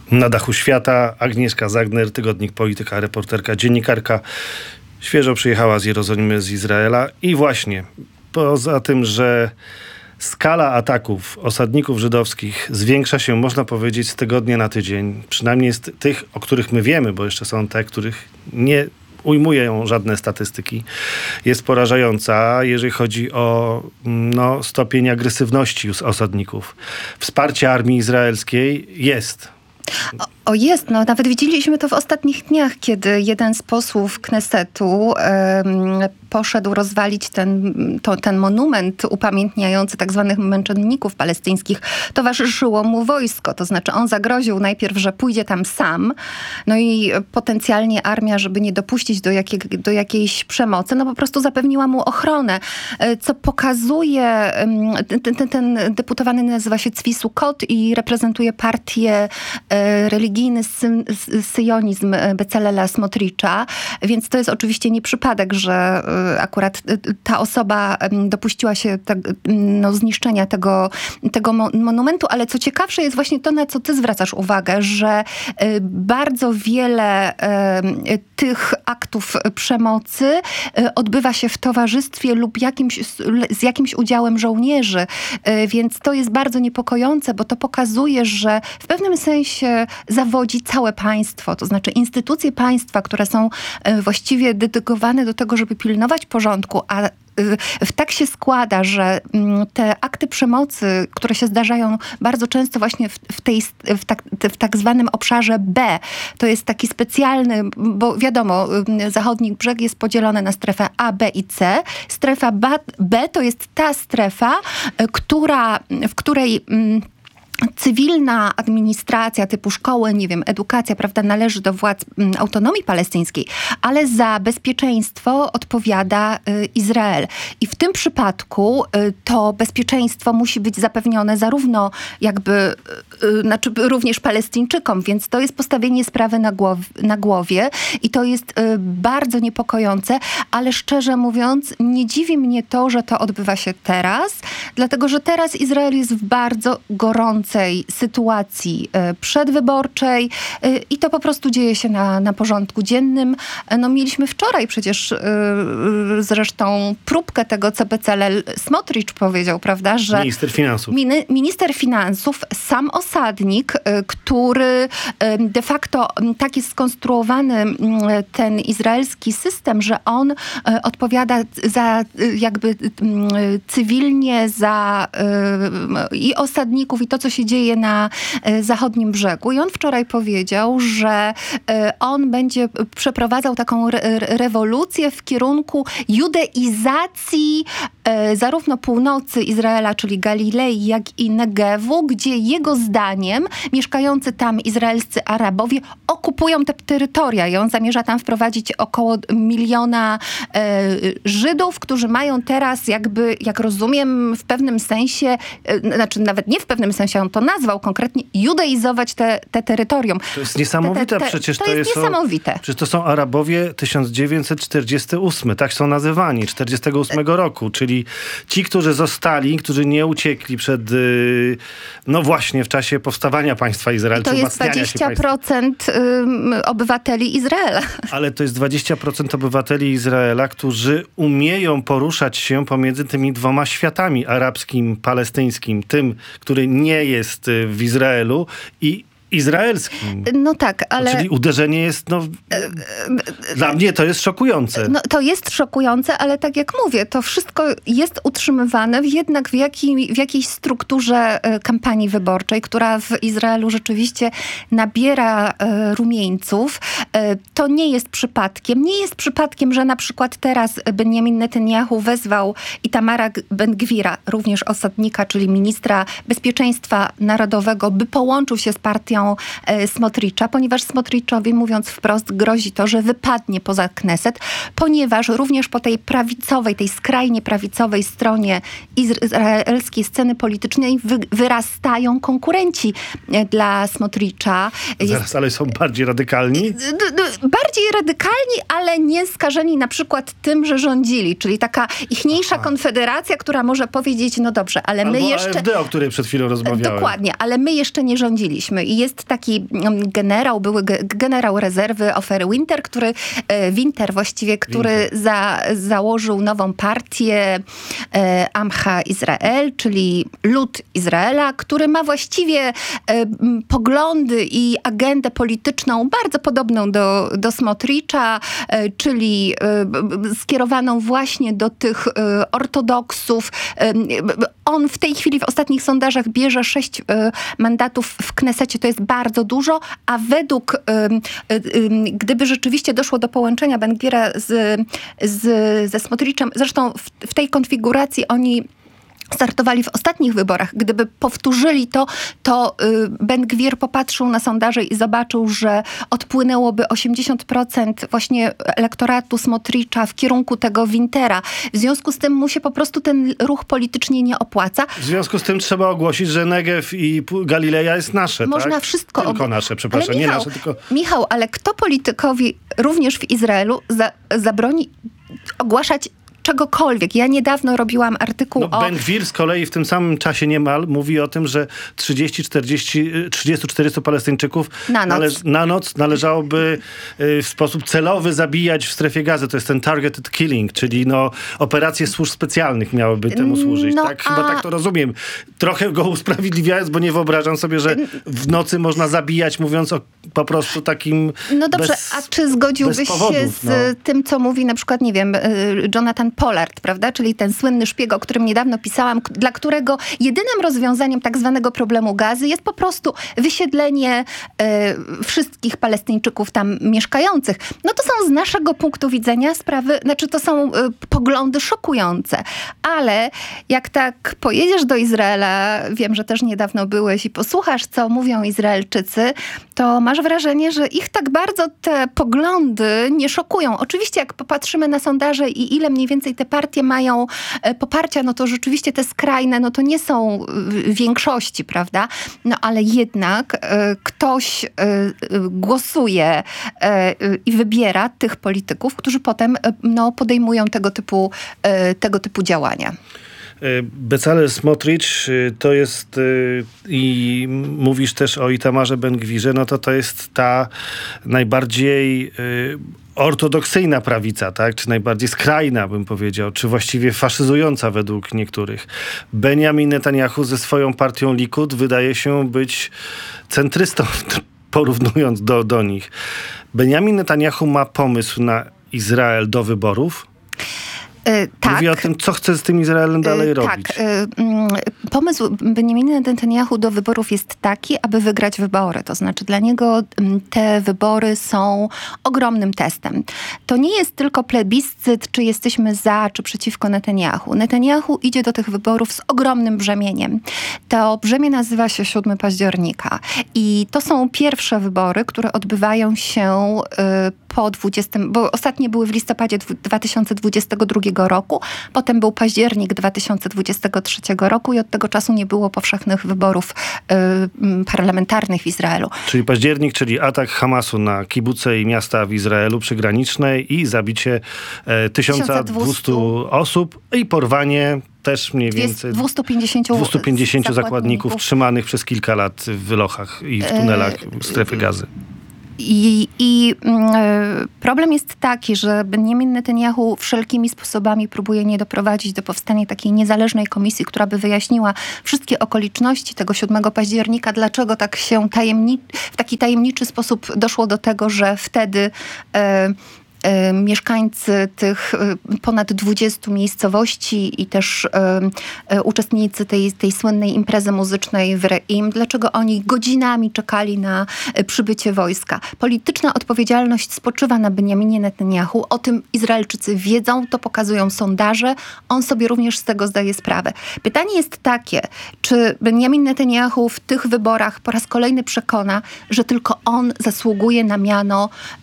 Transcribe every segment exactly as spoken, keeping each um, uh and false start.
Na dachu świata Agnieszka Zagner, tygodnik Polityka, reporterka, dziennikarka, świeżo przyjechała z Jerozolimy, z Izraela. I właśnie, poza tym, że skala ataków osadników żydowskich zwiększa się, można powiedzieć, z tygodnia na tydzień, przynajmniej z tych, o których my wiemy, bo jeszcze są te, których nie ujmują żadne statystyki, jest porażająca, jeżeli chodzi o no, stopień agresywności osadników. Wsparcie armii izraelskiej jest. O, o jest, no nawet widzieliśmy to w ostatnich dniach, kiedy jeden z posłów Knesetu um, poszedł rozwalić ten, to, ten monument upamiętniający tak zwanych męczenników palestyńskich. Towarzyszyło mu wojsko, to znaczy on zagroził najpierw, że pójdzie tam sam, no i potencjalnie armia, żeby nie dopuścić do, jakiej, do jakiejś przemocy, no po prostu zapewniła mu ochronę, co pokazuje, ten, ten, ten deputowany nazywa się Tzvi Sukkot i reprezentuje partię religijny sy, syjonizm Becalela Smotricza, więc to jest oczywiście nie przypadek, że akurat ta osoba dopuściła się te, no, zniszczenia tego, tego monumentu, ale co ciekawsze jest właśnie to, na co ty zwracasz uwagę, że bardzo wiele tych aktów przemocy odbywa się w towarzystwie lub jakimś, z jakimś udziałem żołnierzy, więc to jest bardzo niepokojące, bo to pokazuje, że w pewnym sensie zawodzi całe państwo, to znaczy instytucje państwa, które są właściwie dedykowane do tego, żeby pilnować porządku, a w tak się składa, że te akty przemocy, które się zdarzają bardzo często właśnie w, w, tej, w, tak, w tak zwanym obszarze B, to jest taki specjalny, bo wiadomo, zachodni brzeg jest podzielony na strefę A, B i C. Strefa B, B to jest ta strefa, która, w której cywilna administracja typu szkoły, nie wiem, edukacja, prawda, należy do władz m, autonomii palestyńskiej, ale za bezpieczeństwo odpowiada y, Izrael. I w tym przypadku y, to bezpieczeństwo musi być zapewnione zarówno jakby, y, znaczy również Palestyńczykom, więc to jest postawienie sprawy na, głow, na głowie i to jest y, bardzo niepokojące, ale szczerze mówiąc, nie dziwi mnie to, że to odbywa się teraz, dlatego, że teraz Izrael jest w bardzo gorącym sytuacji przedwyborczej i to po prostu dzieje się na, na porządku dziennym. No mieliśmy wczoraj przecież zresztą próbkę tego, co Bezalel Smotrich powiedział, prawda, że minister finansów. Mini, minister finansów, sam osadnik, który de facto tak jest skonstruowany ten izraelski system, że on odpowiada za jakby cywilnie za i osadników i to, co się dzieje na zachodnim brzegu. I on wczoraj powiedział, że on będzie przeprowadzał taką re- rewolucję w kierunku judeizacji zarówno północy Izraela, czyli Galilei, jak i Negewu, gdzie jego zdaniem mieszkający tam izraelscy Arabowie okupują te terytoria i on zamierza tam wprowadzić około miliona e, Żydów, którzy mają teraz jakby, jak rozumiem, w pewnym sensie, e, znaczy nawet nie w pewnym sensie, on to nazwał konkretnie, judeizować te, te terytorium. To jest niesamowite te, te, te, przecież. To, to jest, jest niesamowite. O, przecież to są Arabowie tysiąc dziewięćset czterdziesty ósmy, tak są nazywani, czterdziestego ósmego roku, czyli ci, którzy zostali, którzy nie uciekli przed, no właśnie, w czasie powstawania państwa Izrael. I to jest dwadzieścia procent obywateli Izraela. Ale to jest dwadzieścia procent obywateli Izraela, którzy umieją poruszać się pomiędzy tymi dwoma światami, arabskim, palestyńskim, tym, który nie jest w Izraelu i izraelskim. No tak, ale... Czyli uderzenie jest, no... Dla mnie to jest szokujące. No to jest szokujące, ale tak jak mówię, to wszystko jest utrzymywane jednak w, jakiej, w jakiejś strukturze kampanii wyborczej, która w Izraelu rzeczywiście nabiera rumieńców. To nie jest przypadkiem. Nie jest przypadkiem, że na przykład teraz Benjamin Netanyahu wezwał Itamara Ben-Gvira, również osadnika, czyli ministra bezpieczeństwa narodowego, by połączył się z partią Smotricza, ponieważ Smotriczowi, mówiąc wprost, grozi to, że wypadnie poza Kneset, ponieważ również po tej prawicowej, tej skrajnie prawicowej stronie izraelskiej sceny politycznej wy, wyrastają konkurenci dla Smotricza. Zaraz, Jest, ale są bardziej radykalni? Bardziej radykalni, ale nie skażeni na przykład tym, że rządzili, czyli taka ichniejsza Aha. konfederacja, która może powiedzieć, no dobrze, ale Albo my jeszcze... A F D, o której przed chwilą rozmawiałem. Dokładnie, ale my jeszcze nie rządziliśmy i jest jest taki generał, były generał rezerwy Ofer Winter, który, Winter właściwie, który Winter. Za, założył nową partię Amcha Izrael, czyli lud Izraela, który ma właściwie poglądy i agendę polityczną bardzo podobną do, do Smotricza, czyli skierowaną właśnie do tych ortodoksów. On w tej chwili w ostatnich sondażach bierze sześć mandatów w Knesecie, to jest bardzo dużo, a według, gdyby rzeczywiście doszło do połączenia Ben-Gvira z, z, ze Smotriczem, zresztą w, w tej konfiguracji oni startowali w ostatnich wyborach. Gdyby powtórzyli to, to Ben-Gvir popatrzył na sondaże i zobaczył, że odpłynęłoby osiemdziesiąt procent właśnie elektoratu Smotricza w kierunku tego Wintera. W związku z tym mu się po prostu ten ruch politycznie nie opłaca. W związku z tym trzeba ogłosić, że Negev i Galileja jest nasze, Można tak? wszystko... Tylko ob... nasze, przepraszam, Michał, nie nasze, tylko... Michał, ale kto politykowi również w Izraelu za, zabroni ogłaszać czegokolwiek. Ja niedawno robiłam artykuł no, o... Ben-Gvir z kolei w tym samym czasie niemal mówi o tym, że trzydzieści czterdzieści, trzydzieści czterysta Palestyńczyków na noc. Należ, na noc należałoby y, w sposób celowy zabijać w strefie Gazy. To jest ten targeted killing, czyli no, operacje służb specjalnych miałyby temu służyć. No, tak? a... Chyba tak to rozumiem. Trochę go usprawiedliwiając, bo nie wyobrażam sobie, że w nocy można zabijać, mówiąc o po prostu takim No dobrze, bez, a czy zgodziłbyś powodów, się z no. tym, co mówi na przykład, nie wiem, Jonathan Pollard, prawda? Czyli ten słynny szpieg, o którym niedawno pisałam, k- dla którego jedynym rozwiązaniem tak zwanego problemu Gazy jest po prostu wysiedlenie e, wszystkich Palestyńczyków tam mieszkających. No to są z naszego punktu widzenia sprawy, znaczy to są e, poglądy szokujące. Ale jak tak pojedziesz do Izraela, wiem, że też niedawno byłeś i posłuchasz, co mówią Izraelczycy, to masz wrażenie, że ich tak bardzo te poglądy nie szokują. Oczywiście jak popatrzymy na sondaże i ile mniej więcej te partie mają e, poparcia, no to rzeczywiście te skrajne, no to nie są w większości, prawda? No ale jednak e, ktoś e, głosuje e, i wybiera tych polityków, którzy potem e, no, podejmują tego typu, e, tego typu działania. Bezalel Smotrich to jest i mówisz też o Itamarze Ben-Gwirze, no to to jest ta najbardziej ortodoksyjna prawica, tak? Czy najbardziej skrajna, bym powiedział, czy właściwie faszyzująca według niektórych. Benjamin Netanyahu ze swoją partią Likud wydaje się być centrystą, porównując do, do nich. Benjamin Netanyahu ma pomysł na Izrael do wyborów. Yy, tak. Mówi o tym, co chce z tym Izraelem dalej yy, robić. Tak. Yy, pomysł Benjamina Netanyahu do wyborów jest taki, aby wygrać wybory. To znaczy dla niego te wybory są ogromnym testem. To nie jest tylko plebiscyt, czy jesteśmy za, czy przeciwko Netanyahu. Netanyahu idzie do tych wyborów z ogromnym brzemieniem. To brzemię nazywa się siódmego października. I to są pierwsze wybory, które odbywają się yy, po dwudziestym, bo ostatnie były w listopadzie dwa tysiące dwudziestego drugiego roku, potem był październik dwa tysiące dwudziestego trzeciego roku i od tego czasu nie było powszechnych wyborów y, parlamentarnych w Izraelu. Czyli październik, czyli atak Hamasu na kibuce i miasta w Izraelu przygraniczne i zabicie e, tysiąc dwieście osób i porwanie też mniej więcej dwieście pięćdziesiąt dwieście pięćdziesiąt zakładników, zakładników trzymanych przez kilka lat w lochach i w tunelach e, strefy Gazy. I, i y, problem jest taki, że Benjamin Netanyahu wszelkimi sposobami próbuje nie doprowadzić do powstania takiej niezależnej komisji, która by wyjaśniła wszystkie okoliczności tego siódmego października, dlaczego tak się tajemni- w taki tajemniczy sposób doszło do tego, że wtedy y, Y, mieszkańcy tych y, ponad dwudziestu miejscowości i też y, y, uczestnicy tej, tej słynnej imprezy muzycznej w Re'im, dlaczego oni godzinami czekali na y, przybycie wojska. Polityczna odpowiedzialność spoczywa na Benjaminie Netanyahu. O tym Izraelczycy wiedzą, to pokazują sondaże. On sobie również z tego zdaje sprawę. Pytanie jest takie, czy Benjamin Netanyahu w tych wyborach po raz kolejny przekona, że tylko on zasługuje na miano y,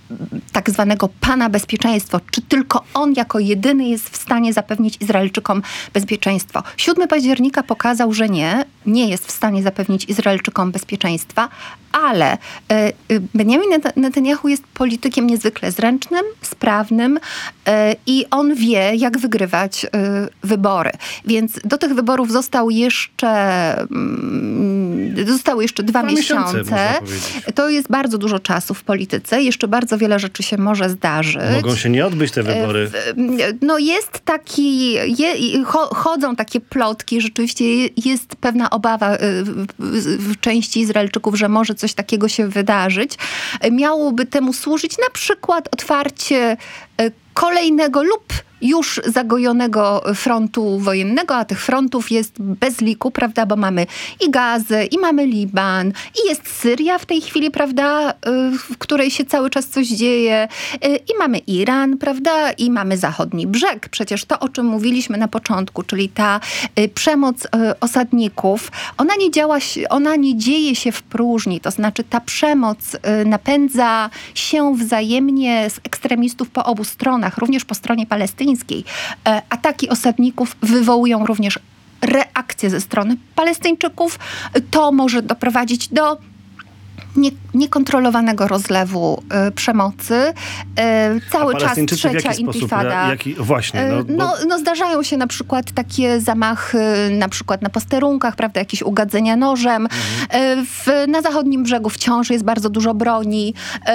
tak zwanego pana bezpieczeństwo, czy tylko on jako jedyny jest w stanie zapewnić Izraelczykom bezpieczeństwo. siódmego października pokazał, że nie, nie jest w stanie zapewnić Izraelczykom bezpieczeństwa, ale Benjamin Netanyahu jest politykiem niezwykle zręcznym, sprawnym i on wie, jak wygrywać wybory. Więc do tych wyborów został jeszcze, zostały jeszcze dwa, dwa miesiące. miesiące to jest bardzo dużo czasu w polityce. Jeszcze bardzo wiele rzeczy się może zdarzyć. Mogą się nie odbyć te wybory. No jest taki, je, chodzą takie plotki, rzeczywiście jest pewna obawa w części Izraelczyków, że może coś takiego się wydarzyć. Miałoby temu służyć na przykład otwarcie kolejnego lub już zagojonego frontu wojennego, a tych frontów jest bez liku, prawda, bo mamy i Gazę, i mamy Liban, i jest Syria w tej chwili, prawda, w której się cały czas coś dzieje, i mamy Iran, prawda, i mamy zachodni brzeg. Przecież to, o czym mówiliśmy na początku, czyli ta przemoc osadników, ona nie działa, ona nie dzieje się w próżni, to znaczy ta przemoc napędza się wzajemnie z ekstremistów po obu stronach, również po stronie palestyńskiej. Ataki osadników wywołują również reakcje ze strony Palestyńczyków. To może doprowadzić do Nie, niekontrolowanego rozlewu y, przemocy. Y, cały czas trzecia intifada. Jaki, właśnie. No, y, no, bo... no zdarzają się na przykład takie zamachy na przykład na posterunkach, prawda, jakieś ugadzenia nożem. Mhm. Y, w, na zachodnim brzegu wciąż jest bardzo dużo broni. Y,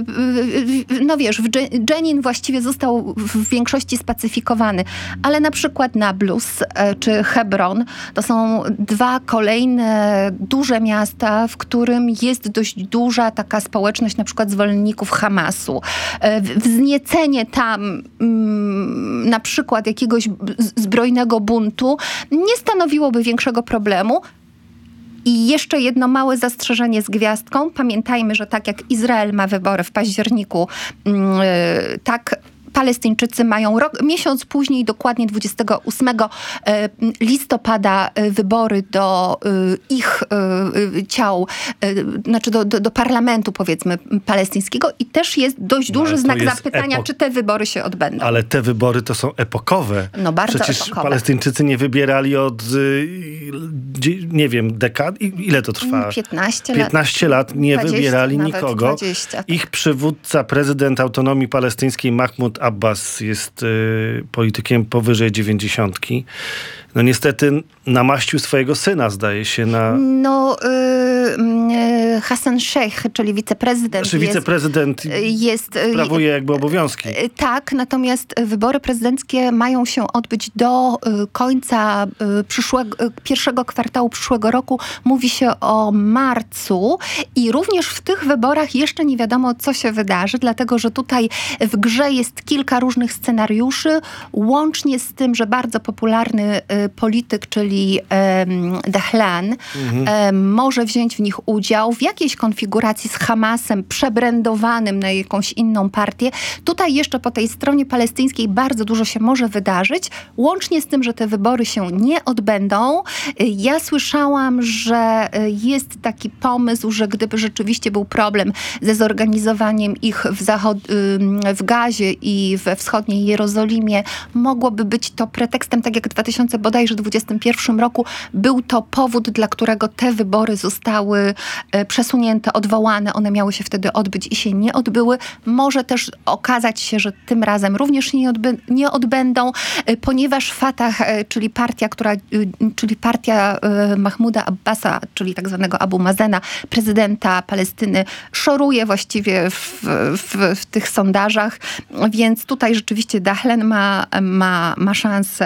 y, no wiesz, w Dżenin właściwie został w większości spacyfikowany, ale na przykład Nablus y, czy Hebron to są dwa kolejne duże miasta, w którym jest dość duża taka społeczność na przykład zwolenników Hamasu. Wzniecenie tam mm, na przykład jakiegoś zbrojnego buntu nie stanowiłoby większego problemu. I jeszcze jedno małe zastrzeżenie z gwiazdką. Pamiętajmy, że tak jak Izrael ma wybory w październiku, yy, tak Palestyńczycy mają rok, miesiąc później, dokładnie dwudziestego ósmego listopada, wybory do ich ciał, znaczy do, do, do parlamentu, powiedzmy, palestyńskiego i też jest dość duży no, znak zapytania, epok... czy te wybory się odbędą. Ale te wybory to są epokowe. No bardzo Przecież epokowe. Palestyńczycy nie wybierali od, nie wiem, dekad. Ile to trwa? piętnaście lat. piętnaście lat nie dwadzieścia, wybierali nikogo. dwadzieścia. Ich przywódca, prezydent autonomii palestyńskiej Mahmoud Abbas jest y, politykiem powyżej dziewięćdziesiątki. No niestety namaścił swojego syna, zdaje się, na... No, y, y, Hassan Sheikh, czyli wiceprezydent. Znaczy wiceprezydent jest, jest, sprawuje jakby obowiązki. Y, tak, natomiast wybory prezydenckie mają się odbyć do y, końca y, przyszłego, y, pierwszego kwartału przyszłego roku. Mówi się o marcu i również w tych wyborach jeszcze nie wiadomo, co się wydarzy, dlatego, że tutaj w grze jest kilka różnych scenariuszy, łącznie z tym, że bardzo popularny y, polityk, czyli um, Dahlan, mhm. um, może wziąć w nich udział w jakiejś konfiguracji z Hamasem przebrandowanym na jakąś inną partię. Tutaj jeszcze po tej stronie palestyńskiej bardzo dużo się może wydarzyć, łącznie z tym, że te wybory się nie odbędą. Ja słyszałam, że jest taki pomysł, że gdyby rzeczywiście był problem ze zorganizowaniem ich w, zachod- w Gazie i we wschodniej Jerozolimie, mogłoby być to pretekstem, tak jak w dwa tysiące dwudziestym pierwszym roku był to powód, dla którego te wybory zostały e, przesunięte, odwołane. One miały się wtedy odbyć i się nie odbyły. Może też okazać się, że tym razem również się nie, odby- nie odbędą, e, ponieważ Fatah, e, czyli partia, która, e, czyli partia e, Mahmuda Abbasa, czyli tak zwanego Abu Mazena, prezydenta Palestyny, szoruje właściwie w, w, w tych sondażach, więc tutaj rzeczywiście Dahlan ma, ma, ma szansę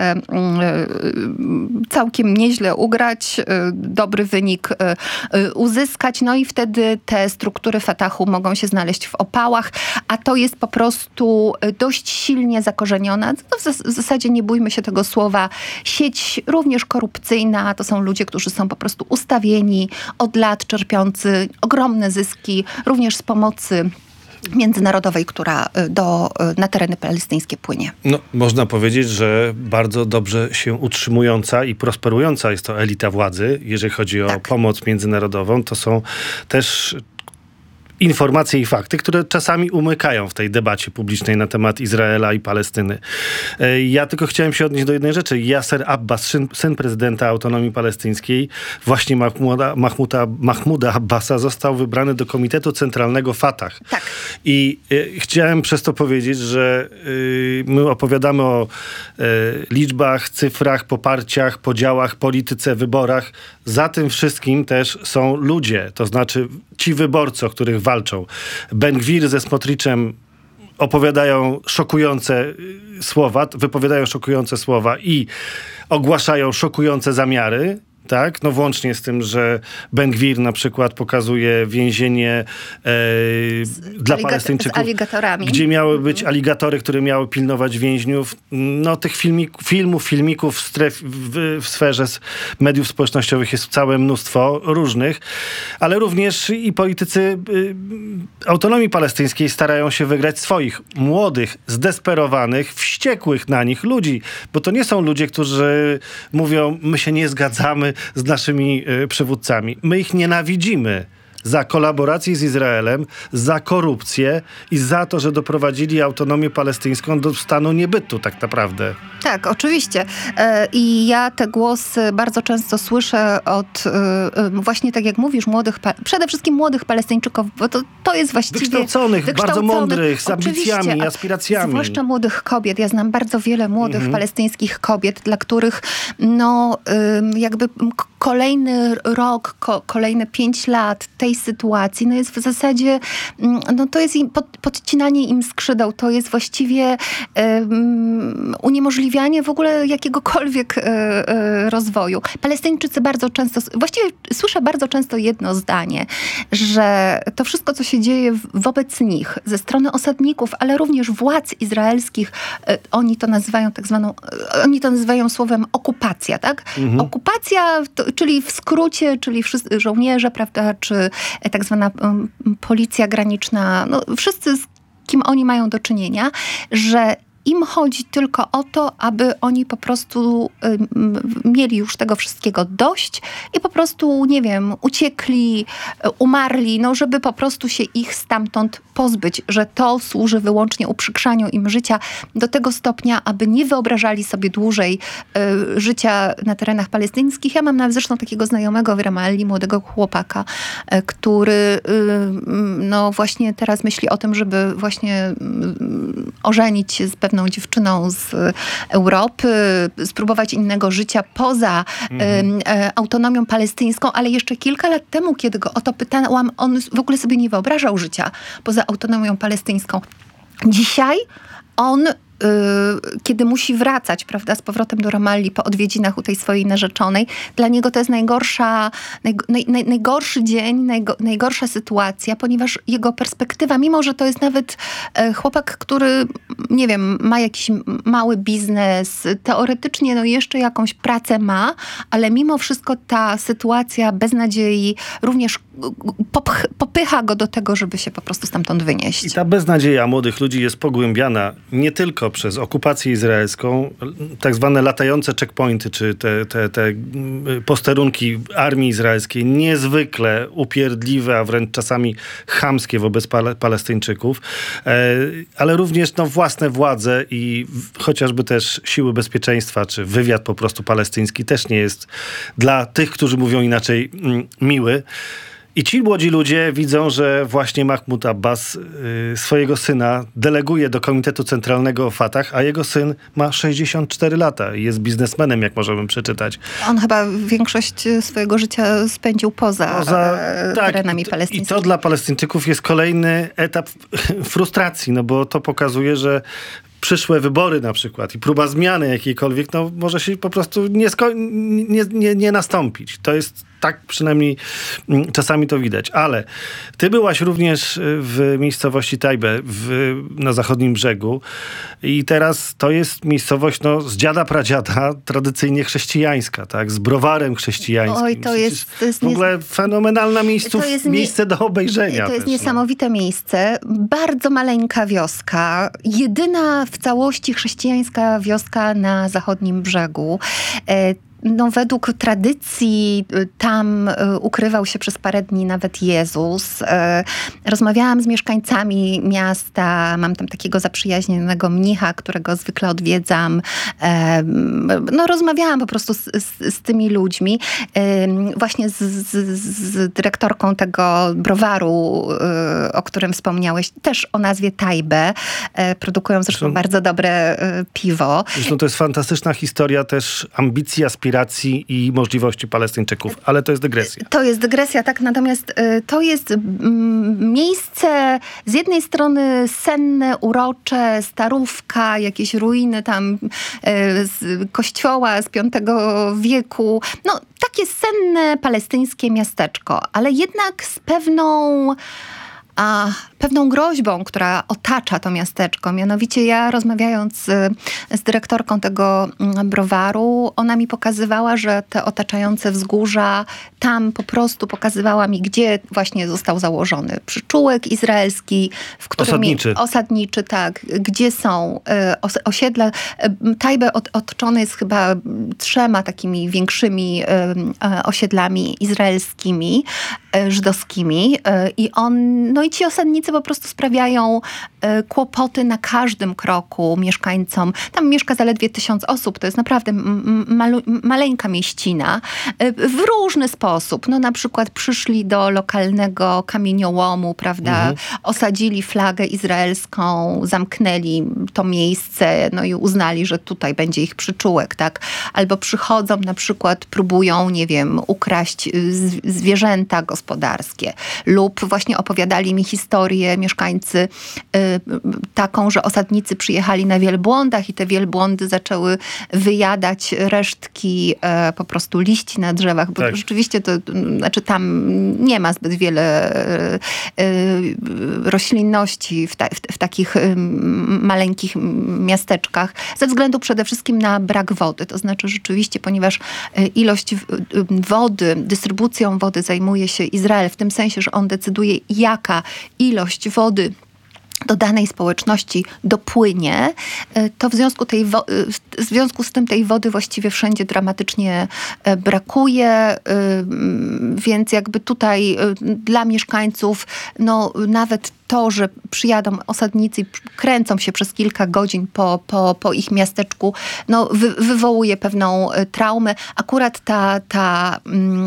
e, całkiem nieźle ugrać, dobry wynik uzyskać, no i wtedy te struktury Fatahu mogą się znaleźć w opałach, a to jest po prostu dość silnie zakorzeniona, no w zasadzie nie bójmy się tego słowa, sieć również korupcyjna, to są ludzie, którzy są po prostu ustawieni od lat, czerpiący ogromne zyski, również z pomocy międzynarodowej, która do, na tereny palestyńskie płynie. No, można powiedzieć, że bardzo dobrze się utrzymująca i prosperująca jest to elita władzy, jeżeli chodzi o tak. pomoc międzynarodową. To są też informacje i fakty, które czasami umykają w tej debacie publicznej na temat Izraela i Palestyny. Ja tylko chciałem się odnieść do jednej rzeczy. Yasser Abbas, syn, syn prezydenta Autonomii Palestyńskiej, właśnie Mahmuda, Mahmuda, Mahmuda Abbasa, został wybrany do Komitetu Centralnego Fatah. Tak. I y, chciałem przez to powiedzieć, że y, my opowiadamy o y, liczbach, cyfrach, poparciach, podziałach, polityce, wyborach. Za tym wszystkim też są ludzie, to znaczy ci wyborcy, o których walczą. Ben Gvir ze Smotriczem opowiadają szokujące słowa, wypowiadają szokujące słowa i ogłaszają szokujące zamiary. Tak, no włącznie z tym, że Ben Gvir na przykład pokazuje więzienie e, dla aligat- Palestyńczyków, z aligatorami. gdzie miały być aligatory, które miały pilnować więźniów. No tych filmik, filmów, filmików w, stref, w, w sferze mediów społecznościowych jest całe mnóstwo różnych, ale również i politycy y, Autonomii Palestyńskiej starają się wygrać swoich młodych, zdesperowanych, wściekłych na nich ludzi, bo to nie są ludzie, którzy mówią, my się nie zgadzamy z naszymi y, przywódcami. My ich nienawidzimy za kolaborację z Izraelem, za korupcję i za to, że doprowadzili autonomię palestyńską do stanu niebytu tak naprawdę. Tak, oczywiście. I ja te głosy bardzo często słyszę od właśnie, tak jak mówisz, młodych, przede wszystkim młodych Palestyńczyków, bo to, to jest właściwie... Wykształconych, bardzo mądrych, z ambicjami, oczywiście, aspiracjami. Zwłaszcza młodych kobiet. Ja znam bardzo wiele młodych mhm. palestyńskich kobiet, dla których no jakby kolejny rok, ko, kolejne pięć lat tej sytuacji, no jest w zasadzie, no to jest im pod, podcinanie im skrzydeł, to jest właściwie um, uniemożliwianie w ogóle jakiegokolwiek e, e, rozwoju. Palestyńczycy bardzo często, właściwie słyszę bardzo często jedno zdanie, że to wszystko, co się dzieje w, wobec nich, ze strony osadników, ale również władz izraelskich, e, oni to nazywają tak zwaną, e, oni to nazywają słowem okupacja, tak? Mhm. Okupacja, to, czyli w skrócie, czyli wszyscy żołnierze, prawda, czy tak zwana um, policja graniczna, no wszyscy, z kim oni mają do czynienia, że im chodzi tylko o to, aby oni po prostu y, mieli już tego wszystkiego dość i po prostu, nie wiem, uciekli, y, umarli, no żeby po prostu się ich stamtąd pozbyć, że to służy wyłącznie uprzykrzaniu im życia do tego stopnia, aby nie wyobrażali sobie dłużej y, życia na terenach palestyńskich. Ja mam nawet zresztą takiego znajomego w Ramalli, młodego chłopaka, y, który y, no właśnie teraz myśli o tym, żeby właśnie y, ożenić się z pewną dziewczyną z Europy, spróbować innego życia poza mhm. e, autonomią palestyńską, ale jeszcze kilka lat temu, kiedy go o to pytałam, on w ogóle sobie nie wyobrażał życia poza autonomią palestyńską. Dzisiaj on kiedy musi wracać, prawda, z powrotem do Ramalli po odwiedzinach u tej swojej narzeczonej, dla niego to jest najgorsza, naj, naj, najgorszy dzień, najgo, najgorsza sytuacja, ponieważ jego perspektywa, mimo że to jest nawet chłopak, który, nie wiem, ma jakiś mały biznes, teoretycznie no jeszcze jakąś pracę ma, ale mimo wszystko ta sytuacja beznadziei również popch, popycha go do tego, żeby się po prostu stamtąd wynieść. I ta beznadzieja młodych ludzi jest pogłębiana nie tylko przez okupację izraelską, tak zwane latające checkpointy, czy te, te, te posterunki armii izraelskiej, niezwykle upierdliwe, a wręcz czasami chamskie wobec pale, Palestyńczyków, ale również no, własne władze i chociażby też siły bezpieczeństwa, czy wywiad po prostu palestyński też nie jest dla tych, którzy mówią inaczej, miły. I ci młodzi ludzie widzą, że właśnie Mahmud Abbas y, swojego syna deleguje do Komitetu Centralnego Fatah, a jego syn ma sześćdziesiąt cztery lata i jest biznesmenem, jak możemy przeczytać. On chyba większość swojego życia spędził poza, poza tak, terenami palestyńskimi. I to dla Palestyńczyków jest kolejny etap frustracji, no bo to pokazuje, że przyszłe wybory na przykład i próba zmiany jakiejkolwiek, no może się po prostu nie, sko- nie, nie, nie nastąpić. To jest tak przynajmniej czasami to widać. Ale ty byłaś również w miejscowości Tajbe w, na zachodnim brzegu i teraz to jest miejscowość no, z dziada pradziada tradycyjnie chrześcijańska, tak? Z browarem chrześcijańskim. Oj, to jest, to jest w ogóle nies- fenomenalna miejsców, to jest nie- miejsce do obejrzenia. To jest też, niesamowite no. miejsce. Bardzo maleńka wioska. Jedyna w całości chrześcijańska wioska na zachodnim brzegu. E, No, według tradycji tam ukrywał się przez parę dni nawet Jezus. Rozmawiałam z mieszkańcami miasta, mam tam takiego zaprzyjaźnionego mnicha, którego zwykle odwiedzam. No, rozmawiałam po prostu z, z, z tymi ludźmi. Właśnie z, z, z dyrektorką tego browaru, o którym wspomniałeś, też o nazwie Tajbe. Produkują zresztą, zresztą bardzo dobre piwo. Zresztą to jest fantastyczna historia też ambicji, aspiracji i możliwości Palestyńczyków, ale to jest dygresja. To jest dygresja, tak, natomiast y, to jest mm, miejsce z jednej strony senne, urocze, starówka, jakieś ruiny tam y, z kościoła z piątego wieku. No, takie senne palestyńskie miasteczko, ale jednak z pewną... a pewną groźbą, która otacza to miasteczko. Mianowicie ja rozmawiając z, z dyrektorką tego browaru, ona mi pokazywała, że te otaczające wzgórza, tam po prostu pokazywała mi, gdzie właśnie został założony przyczółek izraelski, w którym osadniczy. osadniczy, tak, gdzie są y, os, osiedla. Tajbe ot, otoczony jest chyba trzema takimi większymi y, y, osiedlami izraelskimi, y, żydowskimi y, i on, no i ci osadnicy po prostu sprawiają y, kłopoty na każdym kroku mieszkańcom. Tam mieszka zaledwie tysiąc osób, to jest naprawdę m- malu- maleńka mieścina. Y, w różny sposób. No na przykład przyszli do lokalnego kamieniołomu, prawda, mhm. osadzili flagę izraelską, zamknęli to miejsce, no i uznali, że tutaj będzie ich przyczółek, tak. Albo przychodzą na przykład, próbują, nie wiem, ukraść z- zwierzęta gospodarskie. Lub właśnie opowiadali mi historię mieszkańcy y, taką, że osadnicy przyjechali na wielbłądach i te wielbłądy zaczęły wyjadać resztki y, po prostu liści na drzewach, bo tak. rzeczywiście to, znaczy tam nie ma zbyt wiele y, y, roślinności w, ta, w, w takich y, maleńkich miasteczkach, ze względu przede wszystkim na brak wody. To znaczy rzeczywiście, ponieważ y, ilość w, y, wody, dystrybucją wody zajmuje się Izrael, w tym sensie, że on decyduje, jaka ilość wody do danej społeczności dopłynie, to w związku, tej wo- w związku z tym tej wody właściwie wszędzie dramatycznie brakuje, więc jakby tutaj dla mieszkańców, no nawet to, że przyjadą osadnicy i kręcą się przez kilka godzin po, po, po ich miasteczku, no wy, wywołuje pewną traumę. Akurat ta, ta,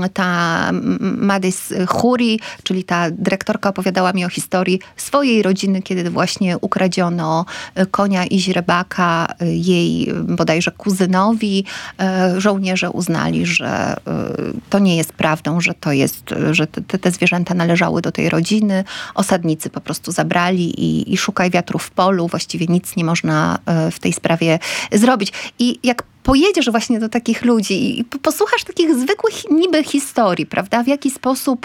ta Madis Khoury, czyli ta dyrektorka, opowiadała mi o historii swojej rodziny, kiedy właśnie ukradziono konia i źrebaka jej bodajże kuzynowi. Żołnierze uznali, że to nie jest prawdą, że to jest, że te, te zwierzęta należały do tej rodziny. Osadnicy po prostu zabrali i, i szukaj wiatru w polu. Właściwie nic nie można w tej sprawie zrobić. I jak pojedziesz właśnie do takich ludzi i posłuchasz takich zwykłych niby historii, prawda? W jaki sposób...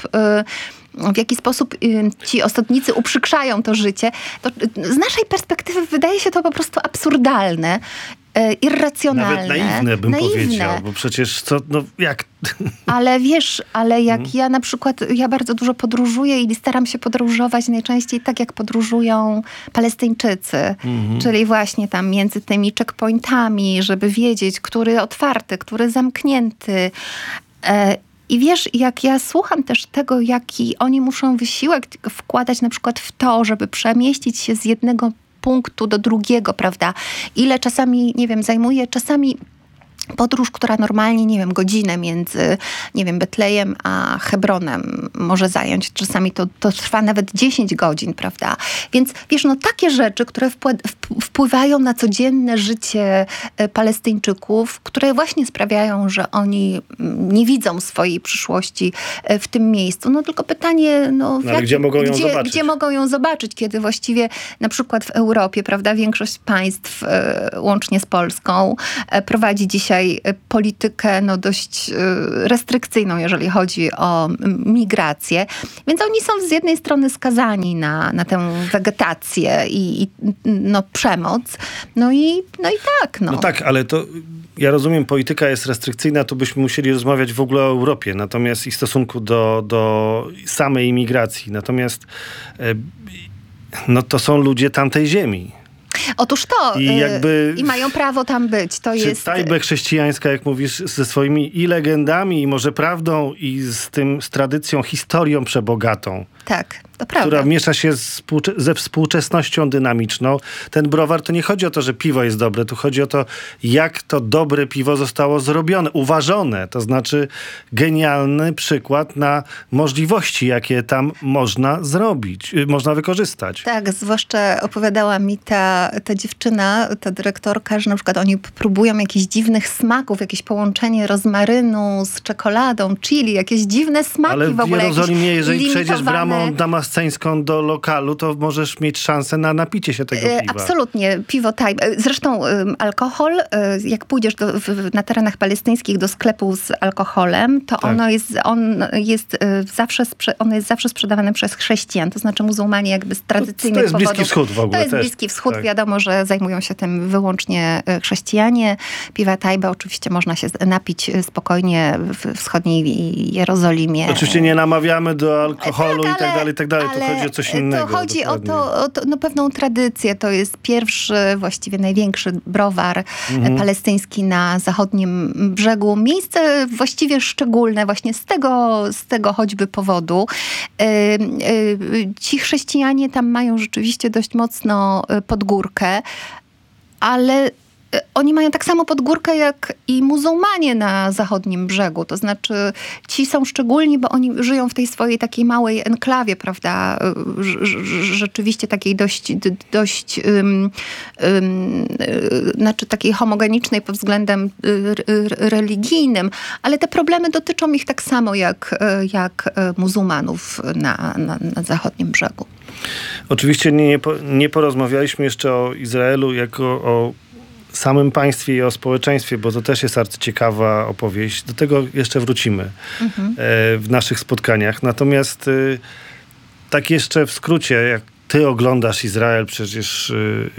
w jaki sposób ci osadnicy uprzykrzają to życie, to z naszej perspektywy wydaje się to po prostu absurdalne, irracjonalne. Nawet naiwne bym naiwne. powiedział, bo przecież co, no jak... Ale wiesz, ale jak hmm. ja na przykład, ja bardzo dużo podróżuję i staram się podróżować najczęściej tak, jak podróżują Palestyńczycy, hmm. czyli właśnie tam między tymi checkpointami, żeby wiedzieć, który otwarty, który zamknięty. I wiesz, jak ja słucham też tego, jaki oni muszą wysiłek wkładać na przykład w to, żeby przemieścić się z jednego punktu do drugiego, prawda? Ile czasami, nie wiem, zajmuje czasami podróż, która normalnie, nie wiem, godzinę między, nie wiem, Betlejem a Hebronem może zająć. Czasami to, to trwa nawet dziesięć godzin, prawda? Więc wiesz, no takie rzeczy, które wpły- wpływają na codzienne życie Palestyńczyków, które właśnie sprawiają, że oni nie widzą swojej przyszłości w tym miejscu. No tylko pytanie, no, no jak, gdzie mogą ją gdzie, zobaczyć? Gdzie mogą ją zobaczyć, kiedy właściwie na przykład w Europie, prawda, większość państw, łącznie z Polską, prowadzi dzisiaj politykę no, dość restrykcyjną, jeżeli chodzi o migrację. Więc oni są z jednej strony skazani na, na tę wegetację i, i no, przemoc. No i, no i tak. No. no tak, ale to ja rozumiem, polityka jest restrykcyjna, to byśmy musieli rozmawiać w ogóle o Europie, natomiast i stosunku do, do samej imigracji. Natomiast no, to są ludzie tamtej ziemi. Otóż to. I, jakby, I mają prawo tam być. To czy jest... Tajbę chrześcijańska, jak mówisz, ze swoimi i legendami, i może prawdą, i z tym, z tradycją, historią przebogatą. Tak, to prawda. Która miesza się z, ze współczesnością dynamiczną. Ten browar, to nie chodzi o to, że piwo jest dobre, tu chodzi o to, jak to dobre piwo zostało zrobione, uważone. To znaczy genialny przykład na możliwości, jakie tam można zrobić, można wykorzystać. Tak, zwłaszcza opowiadała mi ta, ta dziewczyna, ta dyrektorka, że na przykład oni próbują jakichś dziwnych smaków, jakieś połączenie rozmarynu z czekoladą, chili, jakieś dziwne smaki ale w ogóle. Ale w Jerozolimie, jeżeli limitowane... przejdziesz bramą damasceńską do lokalu, to możesz mieć szansę na napicie się tego piwa. Absolutnie. Piwo Tajba. Zresztą alkohol, jak pójdziesz do, w, na terenach palestyńskich do sklepu z alkoholem, to tak. ono jest, on jest zawsze, ono jest zawsze sprzedawane przez chrześcijan, to znaczy muzułmanie jakby z tradycyjnych powodów. To jest Bliski Wschód w ogóle. To jest też. Bliski Wschód. Tak. Wiadomo, że zajmują się tym wyłącznie chrześcijanie. Piwa Tajba oczywiście można się napić spokojnie w wschodniej Jerozolimie. Oczywiście nie namawiamy do alkoholu tak, ale, i tak dalej, i tak dalej. Ale tu chodzi o coś innego. To chodzi o, to, o to, no, pewną tradycję. To jest pierwszy, właściwie największy browar mhm. palestyński na zachodnim brzegu. Miejsce właściwie szczególne właśnie z tego, z tego choćby powodu. Yy, yy, ci chrześcijanie tam mają rzeczywiście dość mocno podgórkę, ale oni mają tak samo podgórkę jak i muzułmanie na zachodnim brzegu. To znaczy ci są szczególni, bo oni żyją w tej swojej takiej małej enklawie, prawda? Rzeczywiście takiej dość, dość um, um, znaczy takiej homogenicznej pod względem religijnym, ale te problemy dotyczą ich tak samo jak, jak muzułmanów na, na, na zachodnim brzegu. Oczywiście nie, nie porozmawialiśmy jeszcze o Izraelu jako o samym państwie i o społeczeństwie, bo to też jest arcyciekawa opowieść. Do tego jeszcze wrócimy mhm. w naszych spotkaniach. Natomiast tak jeszcze w skrócie, jak ty oglądasz Izrael przecież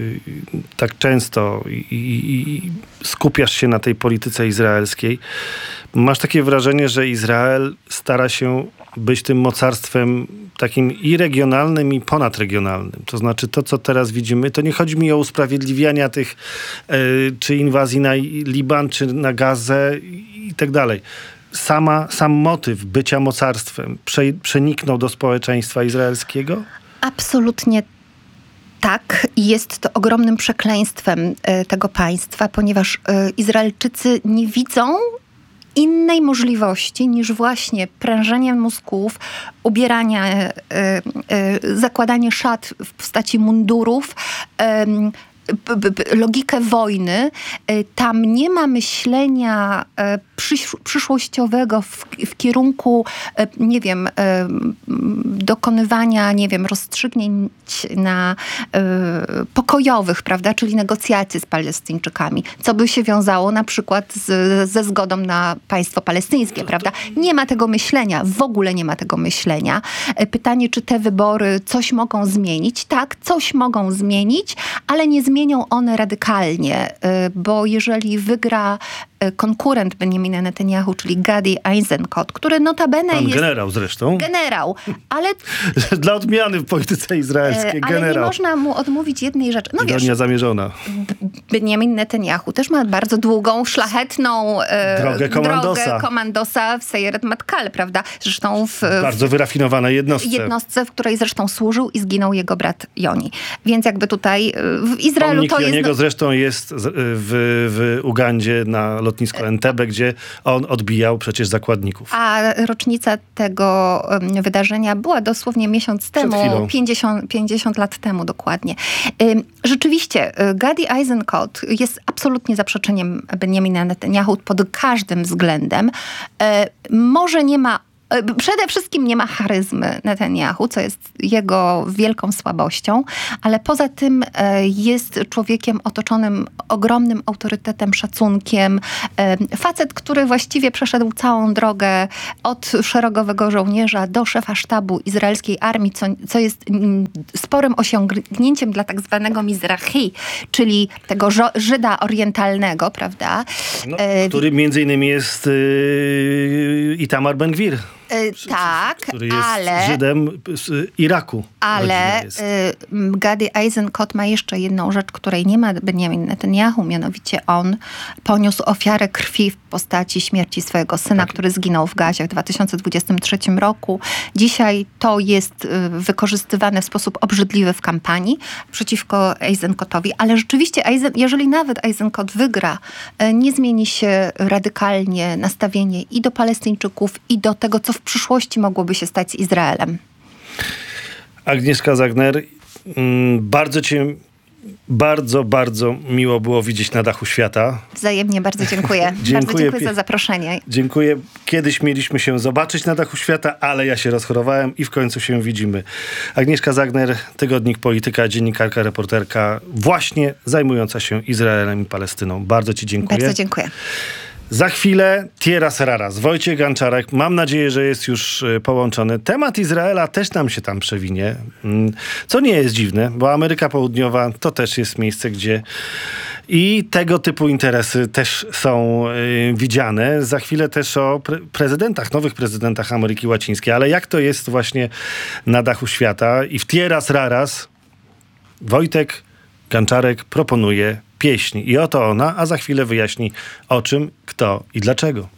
tak często i, i, i skupiasz się na tej polityce izraelskiej, masz takie wrażenie, że Izrael stara się być tym mocarstwem takim i regionalnym, i ponadregionalnym. To znaczy to, co teraz widzimy, to nie chodzi mi o usprawiedliwiania tych, y, czy inwazji na Liban, czy na Gazę i tak dalej. Sama, sam motyw bycia mocarstwem prze, przeniknął do społeczeństwa izraelskiego? Absolutnie tak. I jest to ogromnym przekleństwem y, tego państwa, ponieważ y, Izraelczycy nie widzą innej możliwości niż właśnie prężenie mózgów, ubieranie, y, y, zakładanie szat w postaci mundurów, y, logikę wojny. Tam nie ma myślenia przysz- przyszłościowego w, w kierunku, nie wiem, dokonywania, nie wiem, rozstrzygnięć na pokojowych, prawda, czyli negocjacji z Palestyńczykami, co by się wiązało na przykład z, ze zgodą na państwo palestyńskie, prawda. Nie ma tego myślenia, w ogóle nie ma tego myślenia. Pytanie, czy te wybory coś mogą zmienić? Tak, coś mogą zmienić, ale nie zmienią zmienią one radykalnie, bo jeżeli wygra konkurent Benjamina Netanyahu, czyli Gadi Eisenkot, który notabene Pan jest... generał zresztą. Generał, ale... Dla odmiany w polityce izraelskiej, ale generał. Ale nie można mu odmówić jednej rzeczy. No Ironia wiesz, zamierzona. Benjamin Netanyahu też ma bardzo długą, szlachetną e, drogę komandosa. Drogę komandosa w Seyeret Matkal, prawda? Zresztą w... Bardzo wyrafinowanej jednostce. Jednostce, w której zresztą służył i zginął jego brat Joni. Więc jakby tutaj w Izraelu Pomnik to jest... Joniego zresztą jest w, w Ugandzie na lotnisku Entebbe, gdzie on odbijał przecież zakładników. A rocznica tego um, wydarzenia była dosłownie miesiąc temu, pięćdziesiąt, pięćdziesiąt lat temu dokładnie. Um, rzeczywiście, Gadi Eisenkot jest absolutnie zaprzeczeniem Benjamina Netanyahu pod każdym względem. Um, może nie ma Przede wszystkim nie ma charyzmy Netanyahu, co jest jego wielką słabością, ale poza tym jest człowiekiem otoczonym ogromnym autorytetem, szacunkiem. Facet, który właściwie przeszedł całą drogę od szeregowego żołnierza do szefa sztabu izraelskiej armii, co, co jest sporym osiągnięciem dla tak zwanego Mizrahi, czyli tego Żyda orientalnego, prawda? No, który między innymi jest yy, Itamar Ben-Gvir. Y, tak, który jest ale... Żydem z Iraku. Ale y, Gadi Eisenkot ma jeszcze jedną rzecz, której nie ma Benjamin Netanyahu, mianowicie on poniósł ofiarę krwi w postaci śmierci swojego syna, tak. który zginął w Gazie w dwa tysiące dwudziestym trzecim roku. Dzisiaj to jest y, wykorzystywane w sposób obrzydliwy w kampanii przeciwko Eisenkotowi, ale rzeczywiście, Eisen, jeżeli nawet Eisenkot wygra, y, nie zmieni się radykalnie nastawienie i do Palestyńczyków, i do tego, co w przyszłości mogłoby się stać z Izraelem. Agnieszka Zagner, bardzo cię, bardzo, bardzo miło było widzieć na dachu świata. Wzajemnie bardzo dziękuję. dziękuję bardzo dziękuję za zaproszenie. Dziękuję. Kiedyś mieliśmy się zobaczyć na dachu świata, ale ja się rozchorowałem i w końcu się widzimy. Agnieszka Zagner, Tygodnik Polityka, dziennikarka, reporterka, właśnie zajmująca się Izraelem i Palestyną. Bardzo ci dziękuję. Bardzo dziękuję. Za chwilę Tieras Raras, Wojciech Ganczarek. Mam nadzieję, że jest już połączony. Temat Izraela też nam się tam przewinie, co nie jest dziwne, bo Ameryka Południowa to też jest miejsce, gdzie i tego typu interesy też są y, widziane. Za chwilę też o pre- prezydentach, nowych prezydentach Ameryki Łacińskiej. Ale jak to jest właśnie na dachu świata? I w Tieras Raras Wojtek Ganczarek proponuje pieśń. I oto ona, a za chwilę wyjaśni o czym, kto i dlaczego.